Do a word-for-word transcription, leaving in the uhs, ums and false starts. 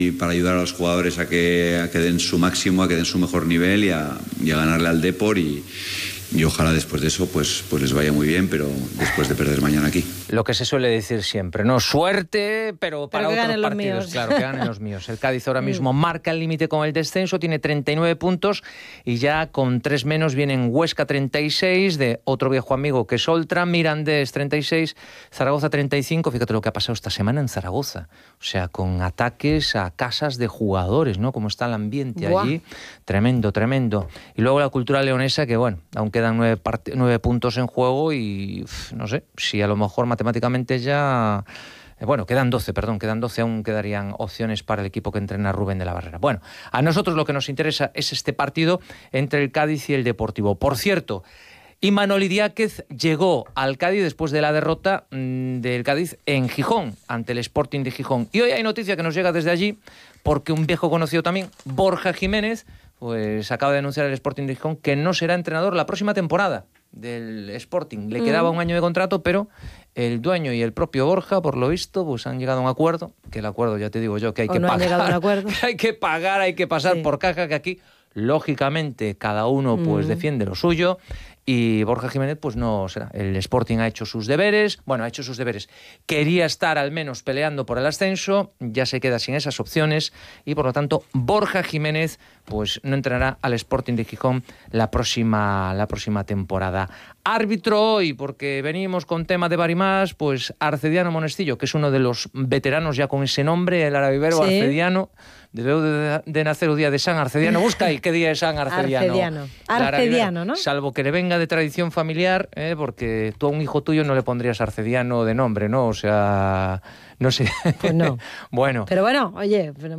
Y para ayudar a los jugadores a que, a que den su máximo, a que den su mejor nivel y a, y a ganarle al Depor y, y ojalá después de eso pues, pues les vaya muy bien, pero después de perder mañana aquí. Lo que se suele decir siempre, ¿no? Suerte, pero para pero otros partidos. míos. Claro, que ganen los míos. El Cádiz ahora mismo marca el límite con el descenso, tiene treinta y nueve puntos y ya con tres menos vienen Huesca treinta y seis, de otro viejo amigo que es Oltra, Mirandés treinta y seis, Zaragoza treinta y cinco. Fíjate lo que ha pasado esta semana en Zaragoza. O sea, con ataques a casas de jugadores, ¿no? Cómo está el ambiente Buah. allí. Tremendo, tremendo. Y luego la Cultural Leonesa, que bueno, aún quedan nueve, part- nueve puntos en juego y uf, no sé, si a lo mejor matemáticamente ya... eh, Bueno, quedan doce, perdón, quedan doce, aún quedarían opciones para el equipo que entrena Rubén de la Barrera. Bueno, a nosotros lo que nos interesa es este partido entre el Cádiz y el Deportivo. Por cierto, Imanol Idiáquez llegó al Cádiz después de la derrota mmm, del Cádiz en Gijón, ante el Sporting de Gijón. Y hoy hay noticia que nos llega desde allí, porque un viejo conocido también, Borja Jiménez, pues acaba de denunciar el Sporting de Gijón que no será entrenador la próxima temporada del Sporting. Le quedaba mm. un año de contrato, pero el dueño y el propio Borja, por lo visto, pues han llegado a un acuerdo, que el acuerdo, ya te digo yo, que hay o que no pagar. Han llegado a un acuerdo. Que hay que pagar, hay que pasar sí. por caja, que aquí, lógicamente, cada uno pues mm. defiende lo suyo. Y Borja Jiménez, pues no será. El Sporting ha hecho sus deberes, bueno, ha hecho sus deberes. Quería estar al menos peleando por el ascenso, ya se queda sin esas opciones y por lo tanto Borja Jiménez pues no entrenará al Sporting de Gijón la próxima, la próxima temporada. Árbitro hoy, porque venimos con tema de Barimás, pues Arcediano Monestillo, que es uno de los veteranos ya con ese nombre, el arabivero sí. Arcediano. Debe de, de nacer el día de San Arcediano. Busca ahí qué día es San Arcediano. Arcediano, Arcediano, ¿no? Salvo que le venga de tradición familiar, ¿eh? Porque tú a un hijo tuyo no le pondrías Arcediano de nombre, ¿no? O sea, no sé. Pues no. Bueno. Pero bueno, oye...